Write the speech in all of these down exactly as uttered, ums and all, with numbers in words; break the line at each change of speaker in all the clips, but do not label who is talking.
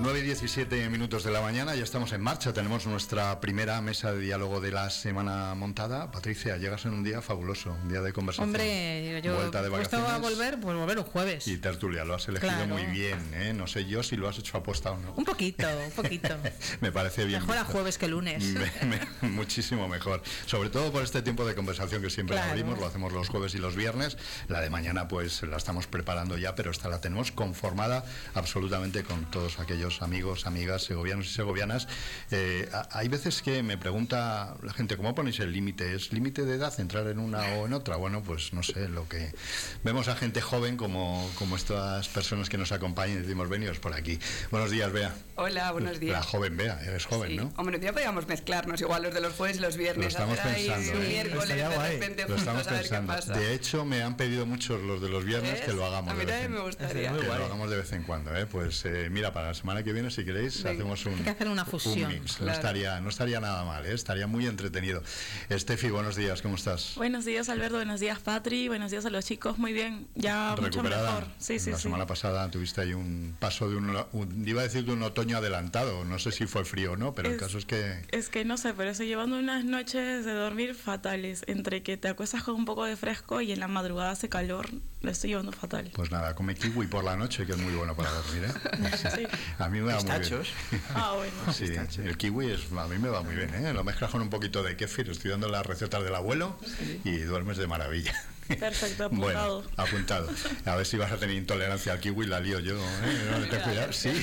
nueve y diecisiete minutos de la mañana, ya estamos en marcha, tenemos nuestra primera mesa de diálogo de la semana montada. Patricia, llegas en un día fabuloso, un día de conversación.
Hombre, yo
Vuelta de vacaciones.
a volver, pues volver un jueves.
Y tertulia, lo has elegido
claro.
muy bien, ¿eh? No sé yo si lo has hecho aposta o no.
Un poquito, un poquito.
Me parece bien.
Mejor a jueves que lunes.
Me, me, muchísimo mejor, sobre todo por este tiempo de conversación que siempre
claro.
abrimos, lo hacemos los jueves y los viernes. La de mañana pues la estamos preparando ya, pero esta la tenemos conformada absolutamente con todos aquellos amigos, amigas, segovianos y segovianas. Eh, hay veces que me pregunta la gente, ¿cómo ponéis el límite? ¿Es límite de edad entrar en una o en otra? Bueno, pues no sé, lo que vemos a gente joven como, como estas personas que nos acompañan y decimos, venidos por aquí. Buenos días, Bea.
Hola, buenos días.
La joven Bea, eres joven,
sí.
¿no?
Hombre, ya podríamos mezclarnos, igual los de los jueves y los viernes.
Lo estamos pensando,
un
¿eh?
miércoles de repente
Lo estamos
juntos a ver
pensando.
qué pasa.
De hecho, me han pedido muchos los de los viernes
¿Ves?
que lo hagamos.
A mí
de vez
también
en,
me gustaría.
que lo hagamos de vez en cuando, ¿eh? Pues eh, mira, para la semana que viene, si queréis,
Venga.
hacemos un,
Hay que hacer una fusión.
un mix.
Claro.
No estaría, no estaría nada mal, ¿eh? Estaría muy entretenido. Estefi, buenos días, ¿cómo estás?
Buenos días, Alberto, buenos días, Patri, buenos días a los chicos, muy bien, ya mucho
¿Recuperada?
mejor. Sí, sí,
la
sí.
semana pasada tuviste ahí un paso de un, un, iba a decir de un otoño adelantado, no sé si fue frío o no, pero
es,
el caso es que...
Es que no sé, pero estoy llevando unas noches de dormir fatales, entre que te acuestas con un poco de fresco y en la madrugada hace calor, lo estoy llevando fatal.
Pues nada, come kiwi por la noche, que es muy bueno para dormir, ¿eh?
Sí.
A mí me va
¿Pistachos?
muy bien.
Ah, bueno.
Sí, el kiwi es, a mí me va muy bien, ¿eh? Lo mezclas con un poquito de kéfir, estoy dando las recetas del abuelo y duermes de maravilla.
Perfecto, apuntado.
Bueno, apuntado. A ver si vas a tener intolerancia al kiwi, la lío yo, ¿eh? No, ten cuidado. Sí.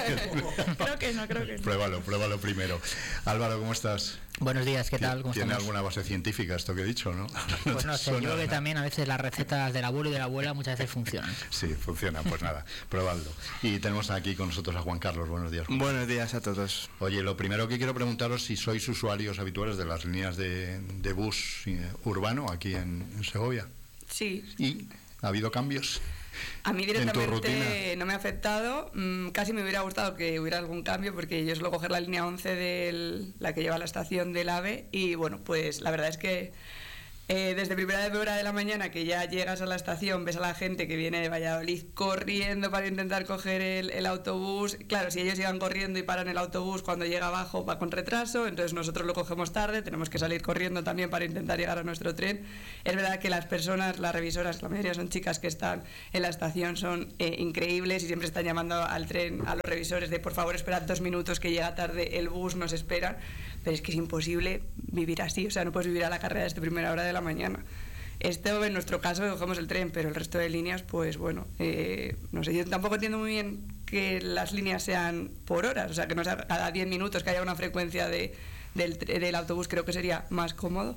Creo que no, creo que no.
Pruébalo, pruébalo primero. Álvaro, ¿cómo estás?
Buenos días, ¿qué tal? ¿Cómo
¿Tiene
estamos?
alguna base científica esto que he dicho, no?
Pues no sé, yo creo que también a veces las recetas del abuelo y de la abuela muchas veces funcionan.
Sí, funciona, pues nada, probadlo. Y tenemos aquí con nosotros a Juan Carlos, buenos días. Juan.
Buenos días a todos.
Oye, lo primero que quiero preguntaros si sois usuarios habituales de las líneas de, de bus eh, urbano aquí en, en Segovia.
Sí.
¿Y ha habido cambios?
A mí
¿En tu
directamente
rutina?
no me ha afectado, mm, casi me hubiera gustado que hubiera algún cambio porque yo suelo coger la línea once de la que lleva a la estación del AVE y bueno, pues la verdad es que eh, desde primera hora de la mañana que ya llegas a la estación, ves a la gente que viene de Valladolid corriendo para intentar coger el, el autobús. Claro, si ellos llegan corriendo y paran el autobús cuando llega abajo va con retraso, entonces nosotros lo cogemos tarde, tenemos que salir corriendo también para intentar llegar a nuestro tren. Es verdad que las personas, las revisoras, la mayoría son chicas que están en la estación, son eh, increíbles y siempre están llamando al tren, a los revisores de por favor esperad dos minutos que llega tarde el bus, nos esperan, pero es que es imposible vivir así, o sea, no puedes vivir a la carrera desde primera hora de la mañana. Esto en nuestro caso cogemos el tren, pero el resto de líneas, pues bueno, eh, no sé, yo tampoco entiendo muy bien que las líneas sean por horas, o sea, que no sea cada diez minutos que haya una frecuencia de, del, del autobús, creo que sería más cómodo.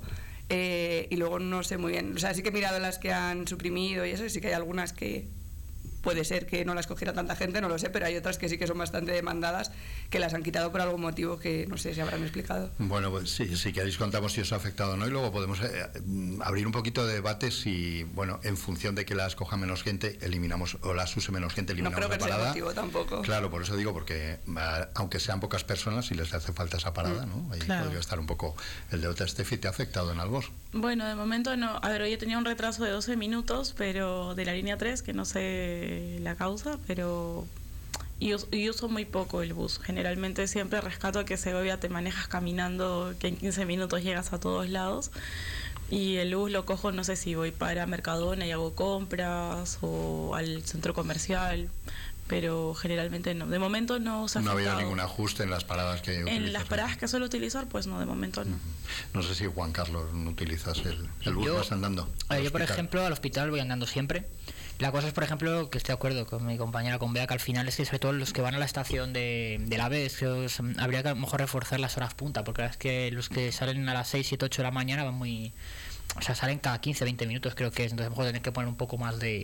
Eh, y luego no sé muy bien, o sea, sí que he mirado las que han suprimido y eso, y sí que hay algunas que puede ser que no las cogiera tanta gente, no lo sé, pero hay otras que sí que son bastante demandadas, que las han quitado por algún motivo que no sé si habrán explicado.
Bueno, pues sí, si queréis contamos si os ha afectado o no y luego podemos eh, abrir un poquito de debate si, bueno, en función de que las coja menos gente, eliminamos, o las use menos gente, eliminamos
no creo que
la parada.
sea el motivo tampoco.
Claro, por eso digo, porque aunque sean pocas personas, si les hace falta esa parada, ¿no? Ahí
Claro.
podría estar un poco el de otra. Estefi, ¿te ha afectado en algo?
Bueno, de momento no. A ver, hoy he tenido un retraso de doce minutos, pero de la línea tres, que no sé la causa, pero y uso, y uso muy poco el bus. Generalmente siempre rescato que Segovia te manejas caminando, que en quince minutos llegas a todos lados, y el bus lo cojo, no sé si voy para Mercadona y hago compras o al centro comercial, pero generalmente no. De momento no se ha
No ha habido
afectado.
ningún ajuste en las paradas que utilizas.
En las paradas que suelo utilizar, pues no, de momento no.
No sé si, Juan Carlos, no utilizas el, el bus,
Yo-
vas andando.
A ver,
al
yo, por
hospital.
ejemplo, al hospital voy andando siempre. La cosa es, por ejemplo, que estoy de acuerdo con mi compañera, con Bea, que al final es que sobre todo los que van a la estación de, del AVE, es que os- habría que a lo mejor reforzar las horas punta, porque la verdad es que los que salen a las seis, siete, ocho de la mañana van muy... O sea, salen cada quince, veinte minutos creo que es, entonces a lo mejor tener que poner un poco más de,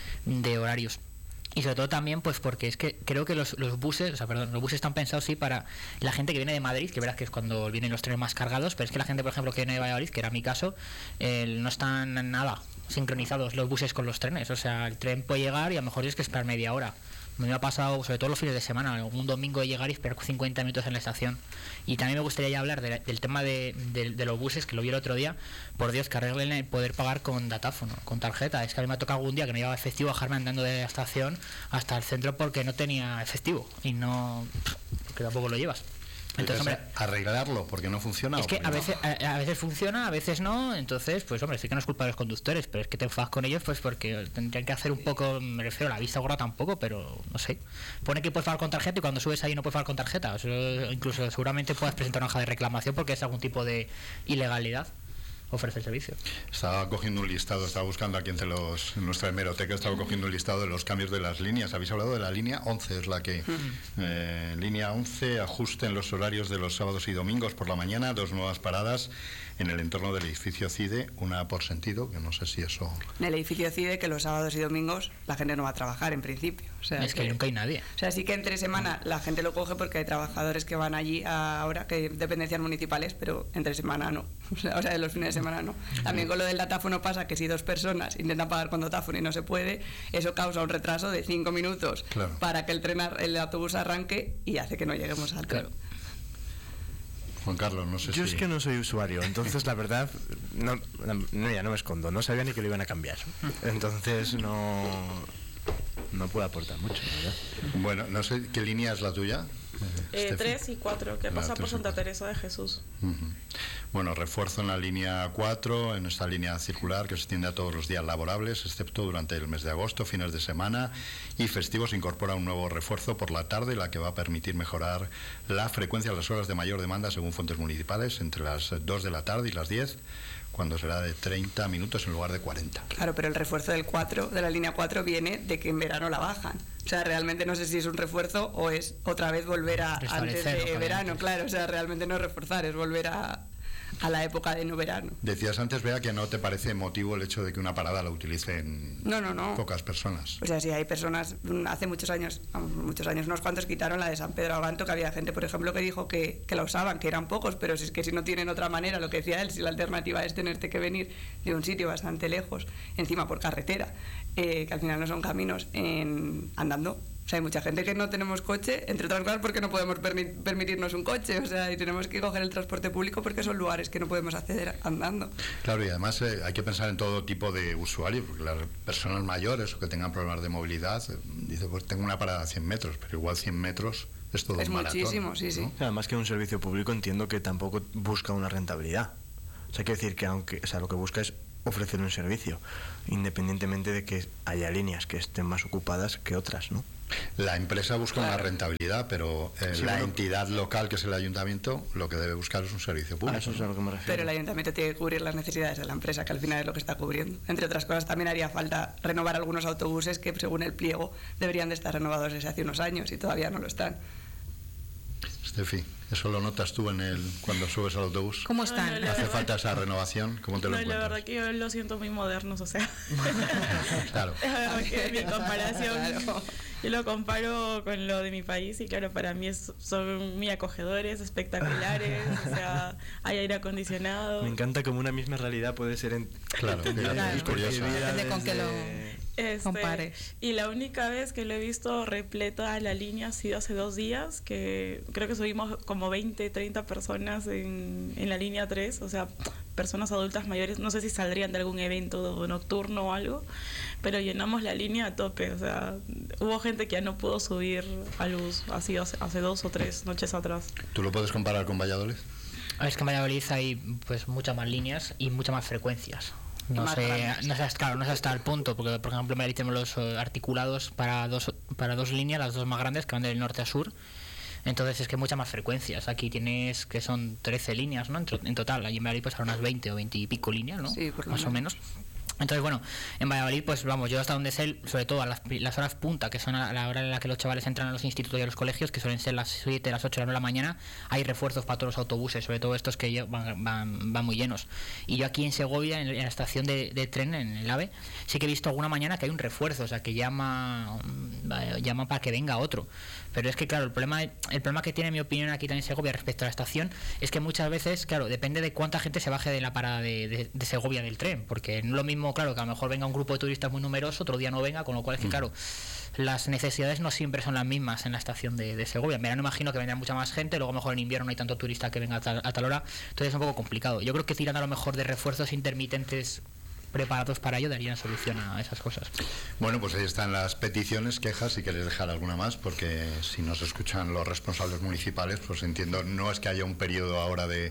de horarios. Y sobre todo también, pues porque es que creo que los, los buses, o sea, perdón, los buses están pensados sí para la gente que viene de Madrid, que verás que es cuando vienen los trenes más cargados, pero es que la gente, por ejemplo, que viene de Valladolid, que era mi caso, eh, no están nada sincronizados los buses con los trenes, o sea, el tren puede llegar y a lo mejor es que esperar media hora Me ha pasado, sobre todo los fines de semana, un domingo de llegar y esperar cincuenta minutos en la estación. Y también me gustaría ya hablar de, del tema de, de, de los buses, que lo vi el otro día. Por Dios, que arreglen el poder pagar con datáfono, con tarjeta. Es que a mí me ha tocado algún día que no llevaba efectivo bajarme andando de la estación hasta el centro porque no tenía efectivo. Y no... porque tampoco lo llevas. Entonces, hombre,
arreglarlo porque no funciona.
Es que a veces, a, a veces funciona, a veces no. Entonces, pues hombre, sí que no es culpa de los conductores, pero es que te enfadas con ellos pues porque tendrían que hacer un poco, me refiero a la vista gorda tampoco, pero no sé. Pone que puedes pagar con tarjeta y cuando subes ahí no puedes pagar con tarjeta. O sea, incluso seguramente puedas presentar una hoja de reclamación porque es algún tipo de ilegalidad. Ofrece el servicio.
Estaba cogiendo un listado, estaba buscando aquí entre los, en nuestra hemeroteca, estaba cogiendo un listado de los cambios de las líneas. Habéis hablado de la línea once, es la que... Eh, línea once, ajuste en los horarios de los sábados y domingos por la mañana, dos nuevas paradas en el entorno del edificio CIDE, una por sentido, que no sé si eso...
En el edificio CIDE, que los sábados y domingos la gente no va a trabajar en principio. O sea,
es que, que nunca hay nadie.
O sea, sí que entre semana la gente lo coge porque hay trabajadores que van allí ahora, que dependencias municipales, pero entre semana no. O sea, o sea, en los fines de semana no. También con lo del datáfono pasa que si dos personas intentan pagar con datáfono y no se puede, eso causa un retraso de cinco minutos
claro.
para que el tren, el autobús arranque y hace que no lleguemos al tren.
Claro.
Juan Carlos, no sé
Yo
si...
es que no soy usuario, entonces la verdad, no, no, ya no me escondo, no sabía ni que lo iban a cambiar. Entonces no, no puedo aportar mucho, ¿verdad?
Bueno, no sé, ¿qué línea es la tuya?
Eh, tres y cuatro, que
La
pasa por
tres y
Santa
cuatro.
Teresa de Jesús.
Uh-huh. Bueno, refuerzo en la línea cuatro, en esta línea circular que se extiende a todos los días laborables, excepto durante el mes de agosto, fines de semana y festivos. Se incorpora un nuevo refuerzo por la tarde, la que va a permitir mejorar la frecuencia de las horas de mayor demanda según fuentes municipales, entre las dos de la tarde y las diez, cuando será de treinta minutos en lugar de cuarenta.
Claro, pero el refuerzo del cuatro, de la línea cuatro, viene de que en verano la bajan. O sea, realmente no sé si es un refuerzo o es otra vez volver a antes de verano, claro. O sea, realmente no es reforzar, es volver a, a la época de no verano.
Decías antes, Bea, que no te parece emotivo el hecho de que una parada la utilicen
no, no, no.
pocas personas.
O sea, sí, hay personas, hace muchos años, muchos años, unos cuantos quitaron la de San Pedro Abanto, que había gente, por ejemplo, que dijo que, que la usaban, que eran pocos, pero si es que si no tienen otra manera, lo que decía él, si la alternativa es tenerte que venir de un sitio bastante lejos, encima por carretera, eh, que al final no son caminos, en, andando. O sea, hay mucha gente que no tenemos coche, entre otras cosas porque no podemos permi- permitirnos un coche, o sea, y tenemos que coger el transporte público porque son lugares que no podemos acceder andando.
Claro, y además eh, hay que pensar en todo tipo de usuarios, porque las personas mayores o que tengan problemas de movilidad, eh, dice, pues tengo una parada a cien metros, pero igual cien metros es todo
es
un maratón.
muchísimo, sí, sí.
¿no?
Además que un servicio público entiendo que tampoco busca una rentabilidad. O sea, quiere decir que aunque, o sea, lo que busca es ofrecer un servicio, independientemente de que haya líneas que estén más ocupadas que otras, ¿no?
La empresa busca
Claro.
una rentabilidad, pero eh,
Sí,
la
bueno.
entidad local, que es el ayuntamiento, lo que debe buscar es un servicio
A
público.
eso es a lo que me refiero.
Pero el ayuntamiento tiene que cubrir las necesidades de la empresa, que al final es lo que está cubriendo. Entre otras cosas, también haría falta renovar algunos autobuses que, según el pliego, deberían de estar renovados desde hace unos años y todavía no lo están.
Estefi, ¿eso lo notas tú en el cuando subes al autobús?
¿Cómo
No,
están?
no, la
¿Hace
verdad-
falta esa renovación? ¿Cómo te lo
No, la
encuentras?
verdad que yo lo siento muy modernos, o sea.
Claro.
La verdad que mi comparación,
Claro.
yo lo comparo con lo de mi país y claro, para mí es, son muy acogedores, espectaculares, o sea, hay aire acondicionado.
Me encanta como una misma realidad puede ser en...
Claro,
entendida
claro,
y
es curioso.
percibida
Depende con qué lo-
desde-
Este,
compares.
Y la única vez que lo he visto repleta la línea ha sido hace dos días, que creo que subimos como veinte, treinta personas en, en la línea tres, o sea, personas adultas mayores, no sé si saldrían de algún evento nocturno o algo, pero llenamos la línea a tope, o sea, hubo gente que ya no pudo subir al bus, ha sido hace, hace dos o tres noches atrás.
¿Tú lo puedes comparar con Valladolid?
Es que en Valladolid hay pues muchas más líneas y muchas más frecuencias. No
Más
sé,
grandes.
no sé, hasta- claro, no sé hasta el punto, porque por ejemplo en Valladolid tenemos los eh, articulados para dos para dos líneas, las dos más grandes que van del norte a sur. Entonces es que hay muchas más frecuencias. Aquí tienes que son trece líneas, ¿no? En, to- en total, allí en Valladolid pues habrá unas veinte o veinte y pico líneas, ¿no?
Sí, por lo
más o
menos.
menos. Entonces, bueno, en Valladolid, pues vamos, yo hasta donde sé, sobre todo a las, las horas punta, que son a la hora en la que los chavales entran a los institutos y a los colegios, que suelen ser las siete, las ocho, las nueve de la mañana, hay refuerzos para todos los autobuses, sobre todo estos que lle- van, van, van muy llenos. Y yo aquí en Segovia, en, en la estación de, de tren, en el AVE, sí que he visto alguna mañana que hay un refuerzo, o sea, que llama, mm, llama para que venga otro. Pero es que, claro, el problema, el problema que tiene, en mi opinión, aquí también en Segovia respecto a la estación, es que muchas veces, claro, depende de cuánta gente se baje de la parada de, de, de Segovia del tren, porque no es lo mismo mismo, claro, que a lo mejor venga un grupo de turistas muy numeroso, otro día no venga, con lo cual es que, claro, las necesidades no siempre son las mismas en la estación de, de Segovia. En verano imagino que vendrá mucha más gente, luego a lo mejor en invierno no hay tanto turista que venga a tal, a tal hora, entonces es un poco complicado. Yo creo que tirando a lo mejor de refuerzos intermitentes preparados para ello darían solución a esas cosas.
Bueno, pues ahí están las peticiones, quejas, si queréis dejar alguna más, porque si nos escuchan los responsables municipales, pues entiendo, no es que haya un periodo ahora de,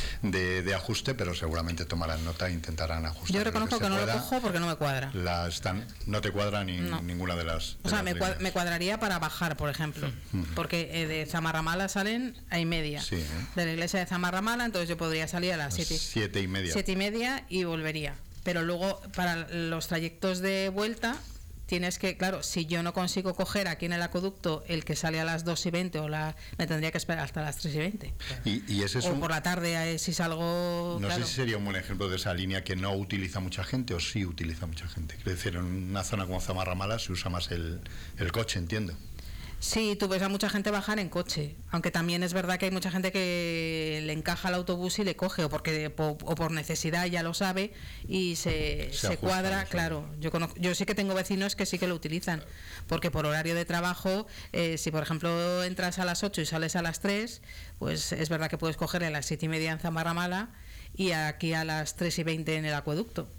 de, de ajuste, pero seguramente tomarán nota e intentarán ajustar.
Yo reconozco
lo que,
que no
pueda.
lo cojo porque no me cuadra.
La están, no te cuadra ni
No.
ninguna de las.
O
de
sea,
las
me, cuad-
líneas.
me cuadraría para bajar, por ejemplo, porque eh, de Zamarramala salen a y media.
Sí, ¿eh?
De la iglesia de Zamarramala, entonces yo podría salir a las
Las
siete,
siete y media.
siete y media y volvería. Pero luego, para los trayectos de vuelta, tienes que, claro, si yo no consigo coger aquí en el acueducto el que sale a las dos y veinte, o la, me tendría que esperar hasta las tres y veinte.
Y, y ese es
O
un,
por la tarde, eh, si salgo.
no
claro.
sé si sería un buen ejemplo de esa línea que no utiliza mucha gente o sí utiliza mucha gente. Quiero decir, en una zona como Zamarramala se usa más el, el coche, entiendo.
Sí, tú ves a mucha gente bajar en coche, aunque también es verdad que hay mucha gente que le encaja el autobús y le coge, o porque po- o por necesidad ya lo sabe y se,
Se
se,
ajusta,
cuadra,
¿no?
claro. Yo conozco, yo sí que tengo vecinos que sí que lo utilizan, porque por horario de trabajo, eh, si por ejemplo entras a las ocho y sales a las tres, pues es verdad que puedes coger a las siete y media en Zamarramala y aquí a las tres y veinte en el acueducto.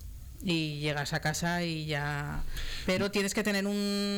Y llegas a casa y ya. Pero tienes que tener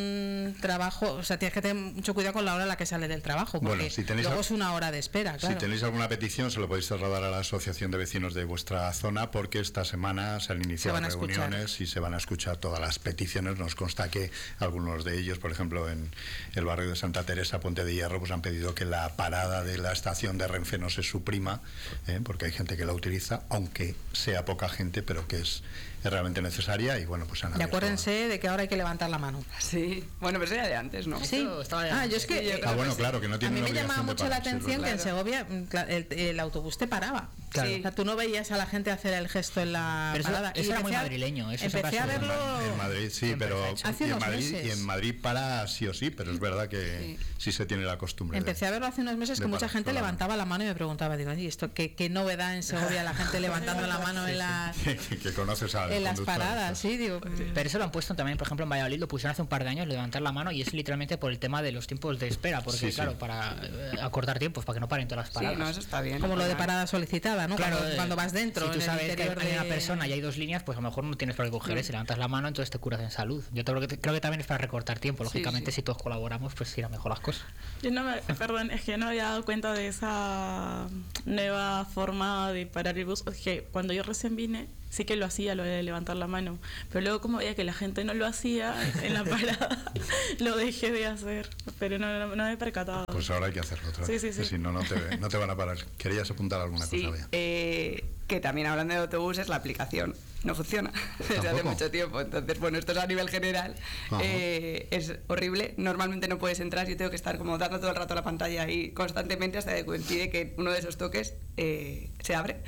un trabajo, o sea, tienes que tener mucho cuidado con la hora a la que sale del trabajo, porque
Bueno, si tenéis
luego
al-
es una hora de espera, claro.
Si tenéis alguna petición, se lo podéis trasladar a la asociación de vecinos de vuestra zona, porque esta semana se han iniciado
van a escuchar.
reuniones y se van a escuchar todas las peticiones. Nos consta que algunos de ellos, por ejemplo, en el barrio de Santa Teresa, Puente de Hierro, pues han pedido que la parada de la estación de Renfe no se suprima, ¿eh? Porque hay gente que la utiliza, aunque sea poca gente, pero que es, es realmente necesaria. Y bueno, pues han
Y
abierto-
acuérdense de que ahora hay que levantar la mano.
Sí, bueno, pero eso ya de antes, ¿no?
Sí.
Esto estaba ya-
Ah, yo es que.
Sí, yo
eh,
Ah, bueno, claro, que no
a
tiene
mí
una
me llamaba
obligación de
mucho la
parar, sí, es
atención que en
verdad.
Segovia mm, cla- el, el autobús te paraba.
Claro.
Sí.
O sea, tú no veías a la gente hacer el gesto en la
Pero eso-
parada.
eso
Y
era muy
empecé a-
madrileño, eso
empecé
siempre
a
ha sido
verlo.
En Madrid sí,
Siempre
pero
se ha hecho.
Hace
y en
unos
Madrid
meses.
y en Madrid para sí o sí, pero es verdad que sí, se tiene la costumbre. de-
Empecé a verlo hace unos meses
de
que mucha
parar
gente
con la
levantaba la mano y me preguntaba, digo, "Oye, esto qué, qué novedad en Segovia, la gente levantando la mano en las,
que, que conoces al
en las
conductor,
paradas,
pues.
sí, digo. mm.
Pero eso lo han puesto también, por ejemplo, en Valladolid, lo pusieron hace un par de años, levantar la mano, y es literalmente por el tema de los tiempos de espera, porque
Sí, sí.
claro, para eh, acortar tiempos, para que no paren todas las
Sí,
paradas.
no, eso está bien.
Como lo de
normal.
parada solicitada, ¿no?
Claro,
cuando,
eh,
cuando vas dentro,
si tú
en el
sabes que hay
interior
hay una
de-
persona y hay dos líneas, pues a lo mejor no tienes por qué coger ese, levantas la mano, entonces te curas en salud. Yo creo que, creo que también es para recortar tiempo, lógicamente
sí.
si todos colaboramos, pues irá mejor las cosas.
Yo no me, perdón, es que no había dado cuenta de esa nueva forma de parar el bus. Es que cuando yo recién vine, sí que lo hacía, lo de levantar la mano. Pero luego como veía que la gente no lo hacía en la parada, lo dejé de hacer. Pero no, no, no me he percatado.
Pues ahora hay que hacerlo otra
Sí,
vez,
sí,
que
sí.
si no, no te, no te van a parar. ¿Querías apuntar alguna
Sí,
cosa, Bea?
eh, que también hablando de autobuses, la aplicación no funciona desde hace
¿Tampoco?
mucho tiempo. Entonces, bueno, esto es a nivel general.
Ajá.
eh, es horrible. Normalmente no puedes entrar. Yo tengo que estar como dando todo el rato la pantalla ahí constantemente hasta que coincide que uno de esos toques eh, se abre.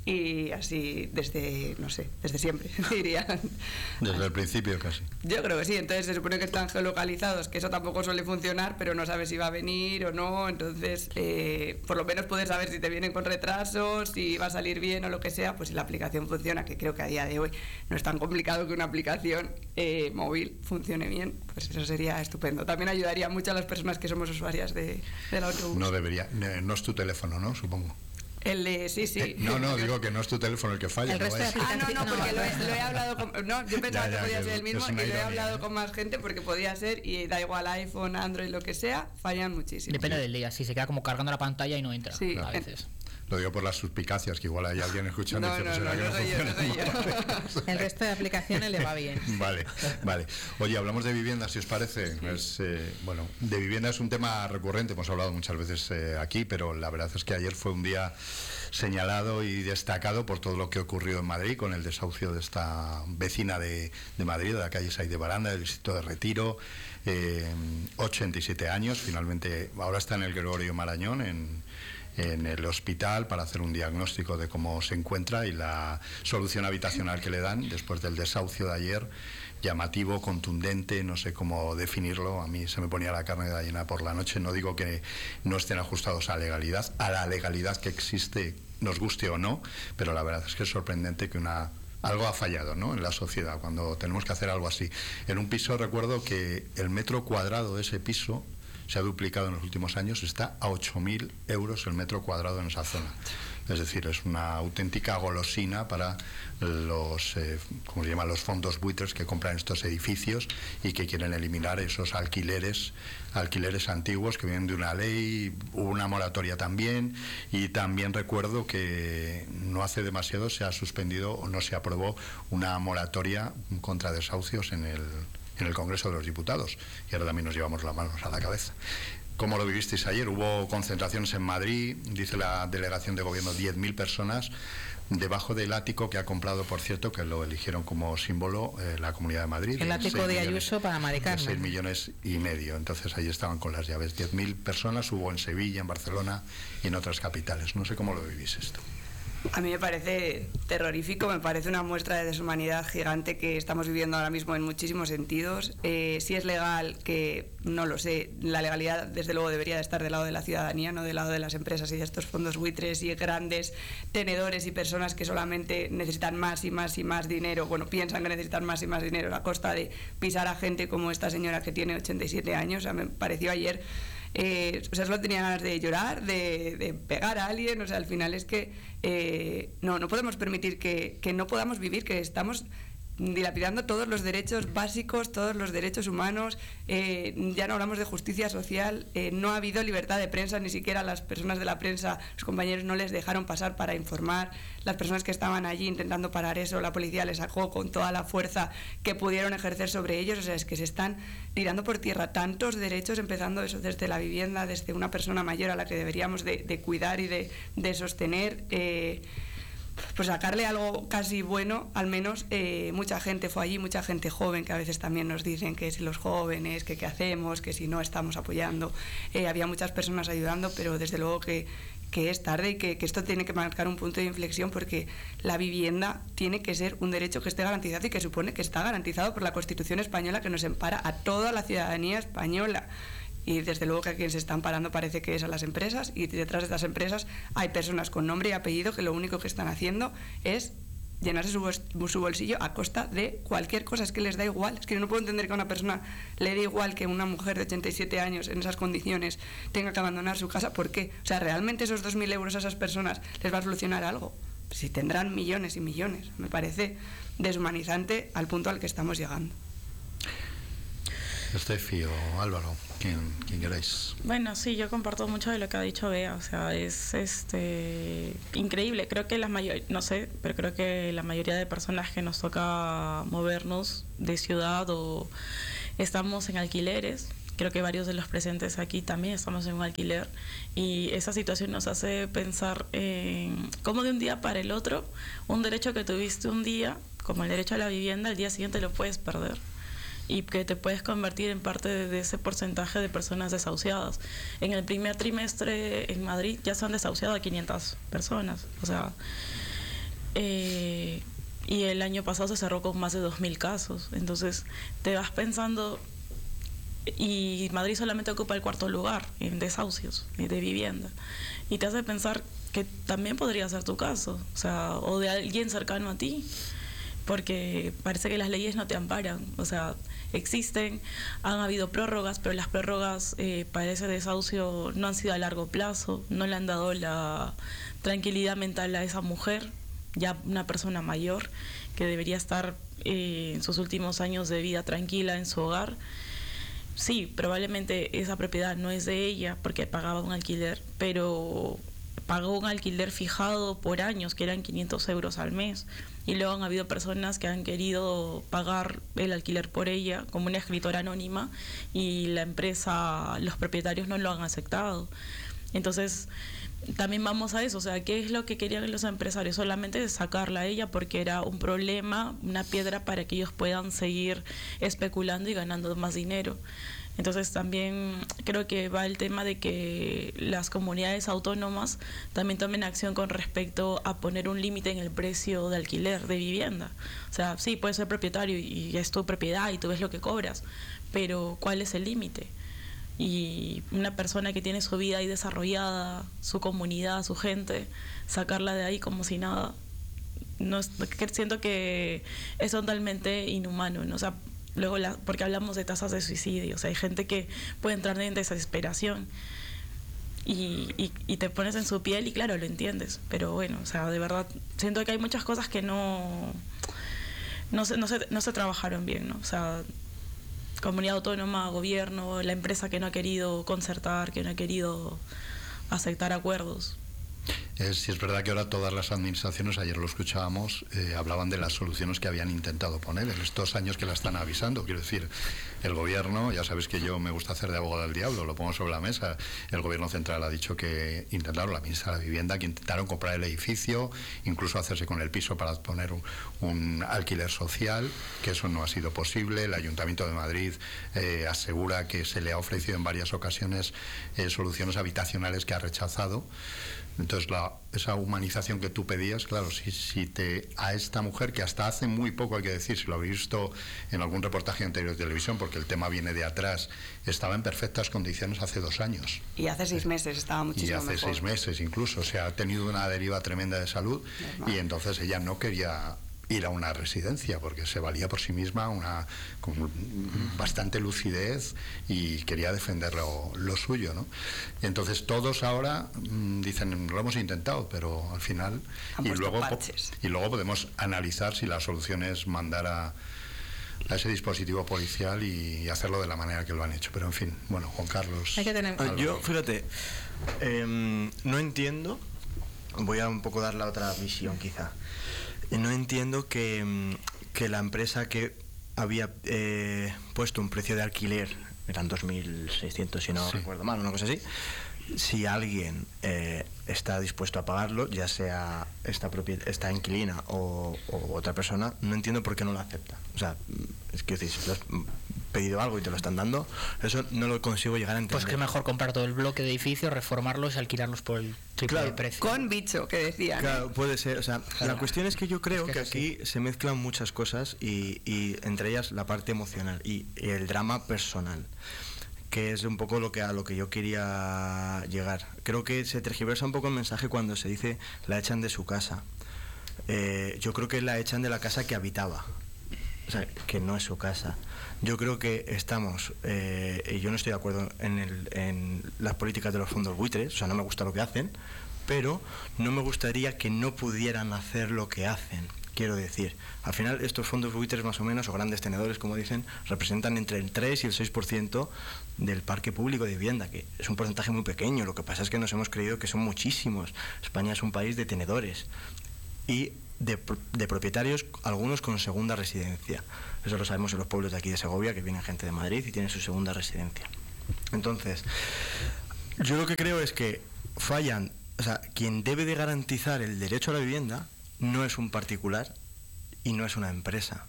Y así desde, no sé, desde siempre, diría.
Desde el principio casi.
Yo creo que sí, entonces se supone que están geolocalizados, que eso tampoco suele funcionar, pero no sabes si va a venir o no, entonces eh, por lo menos poder saber si te vienen con retrasos, si va a salir bien o lo que sea, pues si la aplicación funciona, que creo que a día de hoy no es tan complicado que una aplicación eh, móvil funcione bien, pues eso sería estupendo. También ayudaría mucho a las personas que somos usuarias de, del autobús.
No debería, no, no es tu teléfono, ¿no? Supongo.
El de, sí, sí.
Eh, no, no, digo que no es tu teléfono el que falla.
El
no
resto de
vaya a ser-
Ah, no, no,
No,
porque lo he,
no.
lo he hablado con... No, yo pensaba
Ya, ya,
que podía
que
ser el mismo
es
y
una
lo he
ironía,
hablado
¿eh?
con más gente porque podía ser y da igual iPhone, Android, lo que sea, fallan muchísimo.
Depende del día, si se queda como cargando la pantalla y no entra
Sí.
a veces.
Lo digo por las suspicacias, que igual hay alguien escuchando
No,
y dice,
no,
pues
no,
será
no
que
soy yo, no
funciona.
soy yo.
El resto de aplicaciones le va bien.
Vale, vale. Oye, hablamos de vivienda, si os parece. Es, eh, bueno, de vivienda es un tema recurrente, hemos hablado muchas veces eh, aquí, pero la verdad es que ayer fue un día señalado y destacado por todo lo que ocurrió en Madrid con el desahucio de esta vecina de, de Madrid, de la calle Saiz de Baranda, del distrito de Retiro, eh, ochenta y siete años, finalmente ahora está en el Gregorio Marañón, en, en el hospital, para hacer un diagnóstico de cómo se encuentra y la solución habitacional que le dan después del desahucio de ayer. Llamativo, contundente, no sé cómo definirlo. A mí se me ponía la carne de gallina por la noche. No digo que no estén ajustados a la legalidad, a la legalidad que existe, nos guste o no, pero la verdad es que es sorprendente que una algo ha fallado, ¿no?, en la sociedad cuando tenemos que hacer algo así. En un piso recuerdo que el metro cuadrado de ese piso se ha duplicado en los últimos años, está a ocho mil euros el metro cuadrado en esa zona. Es decir, es una auténtica golosina para los, eh, ¿cómo se llama?, los fondos buitres que compran estos edificios y que quieren eliminar esos alquileres, alquileres antiguos que vienen de una ley. Hubo una moratoria también, y también recuerdo que no hace demasiado se ha suspendido o no se aprobó una moratoria contra desahucios en el, en el Congreso de los Diputados, y ahora también nos llevamos las manos a la cabeza. ¿Cómo lo vivisteis ayer? Hubo concentraciones en Madrid, dice la delegación de gobierno, diez mil personas debajo del ático que ha comprado, por cierto, que lo eligieron como símbolo eh, la Comunidad de Madrid.
El ático de Ayuso para Mari Carmen.
seis millones y medio. Entonces ahí estaban con las llaves. diez mil personas hubo en Sevilla, en Barcelona y en otras capitales. No sé cómo lo vivís esto.
A mí me parece terrorífico, me parece una muestra de deshumanidad gigante que estamos viviendo ahora mismo en muchísimos sentidos. Eh, si es legal, que no lo sé, la legalidad desde luego debería de estar del lado de la ciudadanía, no del lado de las empresas y de estos fondos buitres y grandes tenedores y personas que solamente necesitan más y más y más dinero, bueno, piensan que necesitan más y más dinero a costa de pisar a gente como esta señora que tiene ochenta y siete años. O sea, me pareció ayer... Eh, o sea, solo tenía ganas de llorar, de, de pegar a alguien. O sea, al final es que eh, no, no podemos permitir que, que no podamos vivir, que estamos dilapidando todos los derechos básicos, todos los derechos humanos. Eh, ya no hablamos de justicia social, eh, no ha habido libertad de prensa, ni siquiera las personas de la prensa, los compañeros no les dejaron pasar para informar. Las personas que estaban allí intentando parar eso, la policía les sacó con toda la fuerza que pudieron ejercer sobre ellos. O sea, es que se están tirando por tierra tantos derechos, empezando eso desde la vivienda, desde una persona mayor a la que deberíamos de, de cuidar y de, de sostener. Eh, pues sacarle algo casi bueno, al menos. Eh, mucha gente fue allí, mucha gente joven, que a veces también nos dicen que si los jóvenes, que qué hacemos, que si no estamos apoyando. Eh, había muchas personas ayudando, pero desde luego que, que es tarde y que, que esto tiene que marcar un punto de inflexión, porque la vivienda tiene que ser un derecho que esté garantizado y que supone que está garantizado por la Constitución española, que nos empara a toda la ciudadanía española. Y desde luego que a quien se están parando parece que es a las empresas, y detrás de estas empresas hay personas con nombre y apellido que lo único que están haciendo es llenarse su, bol- su bolsillo a costa de cualquier cosa. Es que les da igual. Es que no puedo entender que a una persona le dé igual que una mujer de ochenta y siete años en esas condiciones tenga que abandonar su casa. ¿Por qué? O sea, ¿realmente esos dos mil euros a esas personas les va a solucionar algo? Si tendrán millones y millones. Me parece deshumanizante al punto al que estamos llegando.
Estefi o Álvaro, quien, quien queráis.
Bueno, sí, yo comparto mucho de lo que ha dicho Bea. O sea, es este increíble. Creo que la mayoría, no sé, pero creo que la mayoría de personas que nos toca movernos de ciudad o estamos en alquileres, creo que varios de los presentes aquí también estamos en un alquiler, y esa situación nos hace pensar en cómo de un día para el otro un derecho que tuviste un día, como el derecho a la vivienda, al día siguiente lo puedes perder, y que te puedes convertir en parte de, de ese porcentaje de personas desahuciadas. En el primer trimestre en Madrid ya se han desahuciado a quinientas personas, o sea, eh, y el año pasado se cerró con más de dos mil casos. Entonces te vas pensando, y Madrid solamente ocupa el cuarto lugar en desahucios de vivienda, y te hace pensar que también podría ser tu caso, o sea, o de alguien cercano a ti, porque parece que las leyes no te amparan. O sea, existen, han habido prórrogas, pero las prórrogas eh, para ese desahucio no han sido a largo plazo, no le han dado la tranquilidad mental a esa mujer, ya una persona mayor, que debería estar eh, en sus últimos años de vida tranquila en su hogar. Sí, probablemente esa propiedad no es de ella porque pagaba un alquiler, pero pagó un alquiler fijado por años, que eran quinientos euros al mes, y luego han habido personas que han querido pagar el alquiler por ella como una escritora anónima, y la empresa, los propietarios no lo han aceptado. Entonces también vamos a eso, o sea, ¿qué es lo que querían los empresarios? Solamente sacarla a ella porque era un problema, una piedra para que ellos puedan seguir especulando y ganando más dinero. Entonces también creo que va el tema de que las comunidades autónomas también tomen acción con respecto a poner un límite en el precio de alquiler de vivienda. O sea, sí, puedes ser propietario y es tu propiedad y tú ves lo que cobras, pero ¿cuál es el límite? Y una persona que tiene su vida ahí desarrollada, su comunidad, su gente, sacarla de ahí como si nada, no es, que siento que es totalmente inhumano, ¿no? O sea, luego la, porque hablamos de tasas de suicidio, o sea, hay gente que puede entrar en desesperación y, y, y te pones en su piel y claro, lo entiendes, pero bueno, o sea, de verdad siento que hay muchas cosas que no no se, no se, no se trabajaron bien, ¿no? O sea, comunidad autónoma, gobierno, la empresa que no ha querido concertar, que no ha querido aceptar acuerdos.
Es, sí, es verdad que ahora todas las administraciones, ayer lo escuchábamos, eh, hablaban de las soluciones que habían intentado poner en estos años que la están avisando. Quiero decir, el gobierno, ya sabes que yo me gusta hacer de abogado del diablo, lo pongo sobre la mesa. El gobierno central ha dicho que intentaron, la ministra de la Vivienda, que intentaron comprar el edificio, incluso hacerse con el piso para poner un, un alquiler social, que eso no ha sido posible. El Ayuntamiento de Madrid eh, asegura que se le ha ofrecido en varias ocasiones eh, soluciones habitacionales que ha rechazado. Entonces, la, esa humanización que tú pedías, claro, si, si te a esta mujer, que hasta hace muy poco, hay que decir, si lo habéis visto en algún reportaje anterior de televisión, porque el tema viene de atrás, estaba en perfectas condiciones hace dos años.
Y hace seis meses estaba muchísimo mejor.
Y hace
mejor.
seis meses incluso, o sea, ha tenido una deriva tremenda de salud. Normal. Y entonces ella no quería ir a una residencia porque se valía por sí misma, una con bastante lucidez y quería defender lo, lo suyo, ¿no? Y entonces todos ahora mmm, dicen, lo hemos intentado, pero al final y luego, y luego podemos analizar si la solución es mandar a, a ese dispositivo policial y hacerlo de la manera que lo han hecho, pero en fin, bueno, Juan Carlos.
Hay que tener...
Yo, fíjate, eh, no entiendo, voy a un poco dar la otra visión quizá. No entiendo que, que la empresa que había eh, puesto un precio de alquiler, eran dos mil seiscientos si no sí. recuerdo mal, una cosa así, si alguien eh, está dispuesto a pagarlo, ya sea esta, esta inquilina o, o otra persona, no entiendo por qué no lo acepta. O sea, es que si lo has pedido algo y te lo están dando, eso no lo consigo llegar a entender.
Pues que es mejor comprar todo el bloque de edificios, reformarlos y alquilarlos por el triple
claro,
de precio.
Con bicho, que decían.
Claro,
¿eh?
puede ser. O sea, claro. La cuestión es que yo creo es que, que aquí sí. se mezclan muchas cosas y, y entre ellas la parte emocional y, y el drama personal, que es un poco lo que a lo que yo quería llegar. Creo que se tergiversa un poco el mensaje cuando se dice la echan de su casa. Eh, yo creo que la echan de la casa que habitaba, o sea, que no es su casa. Yo creo que estamos, eh, y yo no estoy de acuerdo en, el, en las políticas de los fondos buitres, o sea, no me gusta lo que hacen, pero no me gustaría que no pudieran hacer lo que hacen. Quiero decir, al final estos fondos buitres más o menos, o grandes tenedores como dicen, representan entre el tres y el seis por ciento del parque público de vivienda, que es un porcentaje muy pequeño. Lo que pasa es que nos hemos creído que son muchísimos. España es un país de tenedores y de, de propietarios, algunos con segunda residencia. Eso lo sabemos en los pueblos de aquí de Segovia, que viene gente de Madrid y tienen su segunda residencia. Entonces, yo lo que creo es que fallan, o sea, quien debe de garantizar el derecho a la vivienda no es un particular y no es una empresa,